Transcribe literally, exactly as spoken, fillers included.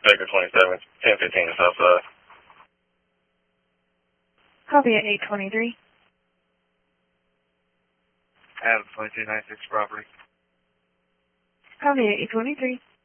Baker twenty-seven, ten fifteen Southside. Copy at eight twenty-three. Adam twenty-two ninety-six property. Copy at eight twenty-three.